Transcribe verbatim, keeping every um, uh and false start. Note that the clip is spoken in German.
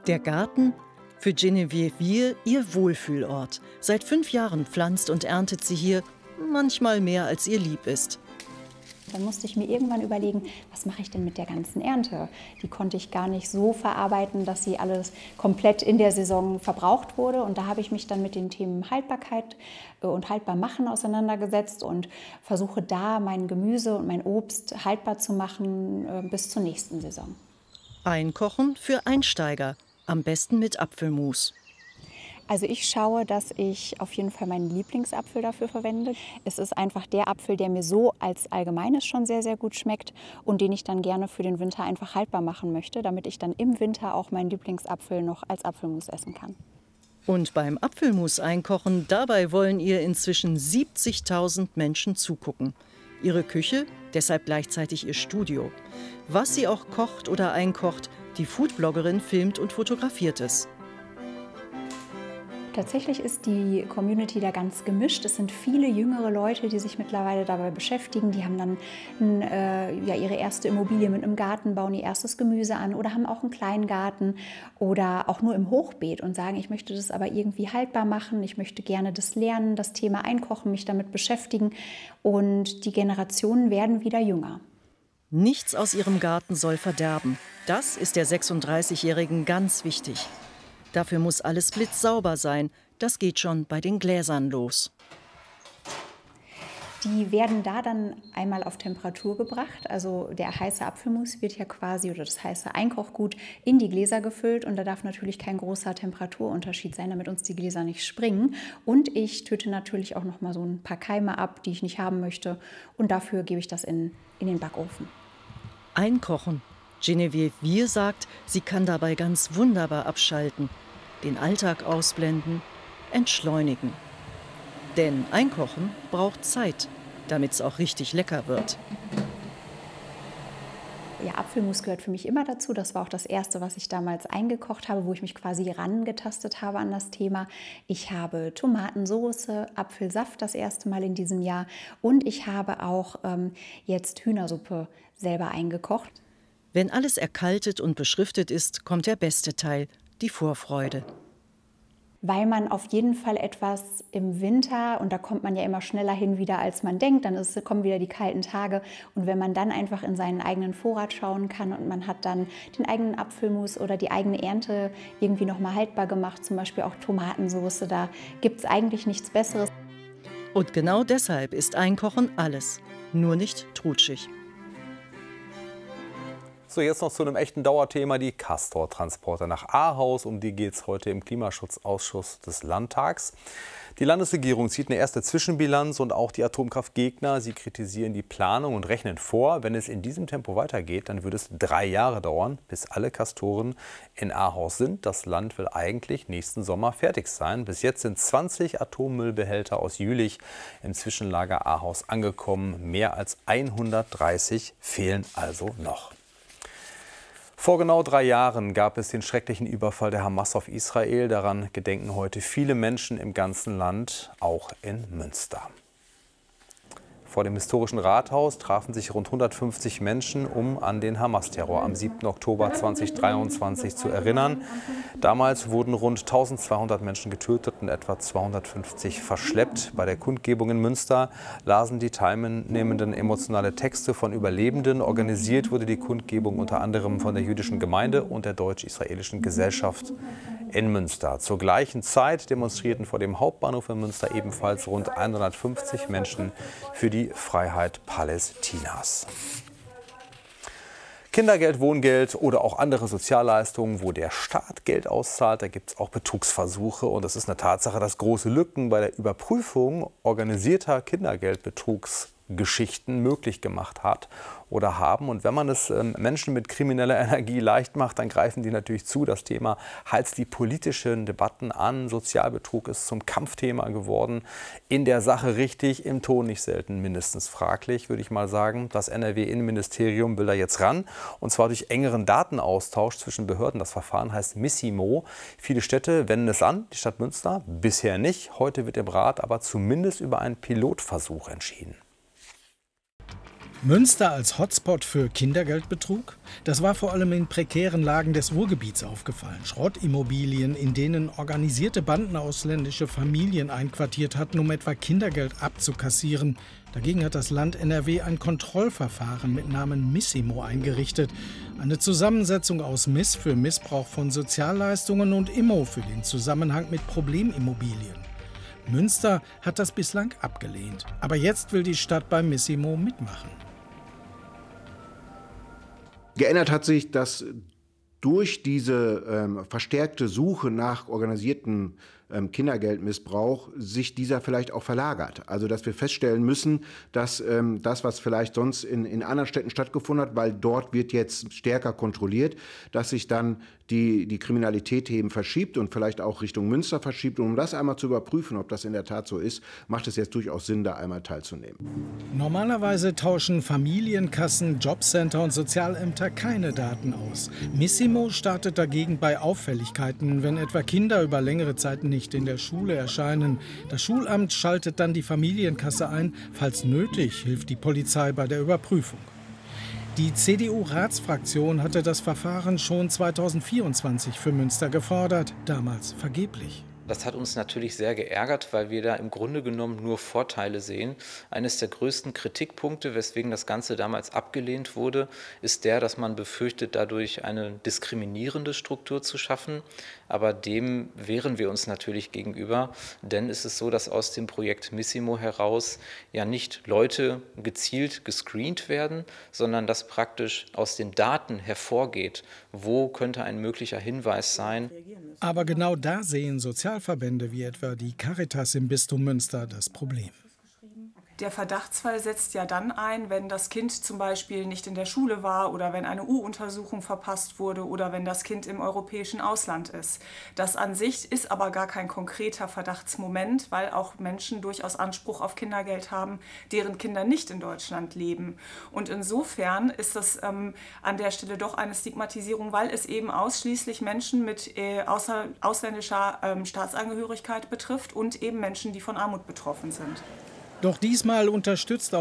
Der Garten? Für Geneviève Wier ihr Wohlfühlort. Seit fünf Jahren pflanzt und erntet sie hier manchmal mehr, als ihr lieb ist. Dann musste ich mir irgendwann überlegen, was mache ich denn mit der ganzen Ernte? Die konnte ich gar nicht so verarbeiten, dass sie alles komplett in der Saison verbraucht wurde. Und da habe ich mich dann mit den Themen Haltbarkeit und Haltbarmachen auseinandergesetzt und versuche da mein Gemüse und mein Obst haltbar zu machen bis zur nächsten Saison. Einkochen für Einsteiger, am besten mit Apfelmus. Also ich schaue, dass ich auf jeden Fall meinen Lieblingsapfel dafür verwende. Es ist einfach der Apfel, der mir so als Allgemeines schon sehr, sehr gut schmeckt und den ich dann gerne für den Winter einfach haltbar machen möchte, damit ich dann im Winter auch meinen Lieblingsapfel noch als Apfelmus essen kann. Und beim Apfelmus einkochen, dabei wollen ihr inzwischen siebzigtausend Menschen zugucken. Ihre Küche, deshalb gleichzeitig ihr Studio. Was sie auch kocht oder einkocht, die Foodbloggerin filmt und fotografiert es. Tatsächlich ist die Community da ganz gemischt. Es sind viele jüngere Leute, die sich mittlerweile dabei beschäftigen. Die haben dann äh, ja, ihre erste Immobilie mit einem Garten, bauen ihr erstes Gemüse an oder haben auch einen kleinen Garten oder auch nur im Hochbeet und sagen, ich möchte das aber irgendwie haltbar machen. Ich möchte gerne das lernen, das Thema Einkochen, mich damit beschäftigen. Und die Generationen werden wieder jünger. Nichts aus ihrem Garten soll verderben. Das ist der sechsunddreißigjährigen ganz wichtig. Dafür muss alles blitzsauber sein. Das geht schon bei den Gläsern los. Die werden da dann einmal auf Temperatur gebracht. Also der heiße Apfelmus wird ja quasi, oder das heiße Einkochgut, in die Gläser gefüllt. Und da darf natürlich kein großer Temperaturunterschied sein, damit uns die Gläser nicht springen. Und ich töte natürlich auch noch mal so ein paar Keime ab, die ich nicht haben möchte. Und dafür gebe ich das in, in den Backofen. Einkochen. Geneviève Wier sagt, sie kann dabei ganz wunderbar abschalten, den Alltag ausblenden, entschleunigen. Denn Einkochen braucht Zeit, damit es auch richtig lecker wird. Ja, Apfelmus gehört für mich immer dazu. Das war auch das Erste, was ich damals eingekocht habe, wo ich mich quasi rangetastet habe an das Thema. Ich habe Tomatensauce, Apfelsaft das erste Mal in diesem Jahr und ich habe auch ähm, jetzt Hühnersuppe selber eingekocht. Wenn alles erkaltet und beschriftet ist, kommt der beste Teil, die Vorfreude. Weil man auf jeden Fall etwas im Winter, und da kommt man ja immer schneller hin wieder, als man denkt, dann ist, kommen wieder die kalten Tage. Und wenn man dann einfach in seinen eigenen Vorrat schauen kann und man hat dann den eigenen Apfelmus oder die eigene Ernte irgendwie noch mal haltbar gemacht, zum Beispiel auch Tomatensauce, da gibt es eigentlich nichts Besseres. Und genau deshalb ist Einkochen alles, nur nicht trutschig. So, jetzt noch zu einem echten Dauerthema, die Castor-Transporter nach Ahaus. Um die geht es heute im Klimaschutzausschuss des Landtags. Die Landesregierung zieht eine erste Zwischenbilanz und auch die Atomkraftgegner. Sie kritisieren die Planung und rechnen vor, wenn es in diesem Tempo weitergeht, dann würde es drei Jahre dauern, bis alle Castoren in Ahaus sind. Das Land will eigentlich nächsten Sommer fertig sein. Bis jetzt sind zwanzig Atommüllbehälter aus Jülich im Zwischenlager Ahaus angekommen. Mehr als hundertdreißig fehlen also noch. Vor genau drei Jahren gab es den schrecklichen Überfall der Hamas auf Israel. Daran gedenken heute viele Menschen im ganzen Land, auch in Münster. Vor dem historischen Rathaus trafen sich rund hundertfünfzig Menschen, um an den Hamas-Terror am siebten Oktober zweitausenddreiundzwanzig zu erinnern. Damals wurden rund eintausendzweihundert Menschen getötet und etwa zweihundertfünfzig verschleppt. Bei der Kundgebung in Münster lasen die Teilnehmenden emotionale Texte von Überlebenden. Organisiert wurde die Kundgebung unter anderem von der jüdischen Gemeinde und der deutsch-israelischen Gesellschaft in Münster. Zur gleichen Zeit demonstrierten vor dem Hauptbahnhof in Münster ebenfalls rund hundertfünfzig Menschen für die Freiheit Palästinas. Kindergeld, Wohngeld oder auch andere Sozialleistungen, wo der Staat Geld auszahlt, da gibt es auch Betrugsversuche. Und es ist eine Tatsache, dass große Lücken bei der Überprüfung organisierter Kindergeldbetrugsgeschichten möglich gemacht hat oder haben. Und wenn man es ähm, Menschen mit krimineller Energie leicht macht, dann greifen die natürlich zu. Das Thema heizt die politischen Debatten an. Sozialbetrug ist zum Kampfthema geworden. In der Sache richtig, im Ton nicht selten mindestens fraglich, würde ich mal sagen. Das N R W-Innenministerium will da jetzt ran. Und zwar durch engeren Datenaustausch zwischen Behörden. Das Verfahren heißt Missimo. Viele Städte wenden es an, die Stadt Münster bisher nicht. Heute wird im Rat aber zumindest über einen Pilotversuch entschieden. Münster als Hotspot für Kindergeldbetrug? Das war vor allem in prekären Lagen des Ruhrgebiets aufgefallen. Schrottimmobilien, in denen organisierte Banden ausländische Familien einquartiert hatten, um etwa Kindergeld abzukassieren. Dagegen hat das Land N R W ein Kontrollverfahren mit Namen Missimo eingerichtet. Eine Zusammensetzung aus Miss für Missbrauch von Sozialleistungen und Immo für den Zusammenhang mit Problemimmobilien. Münster hat das bislang abgelehnt. Aber jetzt will die Stadt bei Missimo mitmachen. Geändert hat sich, dass durch diese ähm, verstärkte Suche nach organisierten ähm, Kindergeldmissbrauch sich dieser vielleicht auch verlagert. Also dass wir feststellen müssen, dass ähm, das, was vielleicht sonst in, in anderen Städten stattgefunden hat, weil dort wird jetzt stärker kontrolliert, dass sich dann die, die Kriminalität eben verschiebt und vielleicht auch Richtung Münster verschiebt. Und um das einmal zu überprüfen, ob das in der Tat so ist, macht es jetzt durchaus Sinn, da einmal teilzunehmen. Normalerweise tauschen Familienkassen, Jobcenter und Sozialämter keine Daten aus. Missimo startet dagegen bei Auffälligkeiten, wenn etwa Kinder über längere Zeit nicht in der Schule erscheinen. Das Schulamt schaltet dann die Familienkasse ein. Falls nötig, hilft die Polizei bei der Überprüfung. Die C D U-Ratsfraktion hatte das Verfahren schon zweitausendvierundzwanzig für Münster gefordert, damals vergeblich. Das hat uns natürlich sehr geärgert, weil wir da im Grunde genommen nur Vorteile sehen. Eines der größten Kritikpunkte, weswegen das Ganze damals abgelehnt wurde, ist der, dass man befürchtet, dadurch eine diskriminierende Struktur zu schaffen. Aber dem wehren wir uns natürlich gegenüber, denn es ist so, dass aus dem Projekt Missimo heraus ja nicht Leute gezielt gescreent werden, sondern dass praktisch aus den Daten hervorgeht, wo könnte ein möglicher Hinweis sein. Aber genau da sehen Sozialverbände wie etwa die Caritas im Bistum Münster das Problem. Der Verdachtsfall setzt ja dann ein, wenn das Kind zum Beispiel nicht in der Schule war oder wenn eine U-Untersuchung verpasst wurde oder wenn das Kind im europäischen Ausland ist. Das an sich ist aber gar kein konkreter Verdachtsmoment, weil auch Menschen durchaus Anspruch auf Kindergeld haben, deren Kinder nicht in Deutschland leben. Und insofern ist das ähm, an der Stelle doch eine Stigmatisierung, weil es eben ausschließlich Menschen mit äh, außer, ausländischer ähm, Staatsangehörigkeit betrifft und eben Menschen, die von Armut betroffen sind. Doch diesmal unterstützt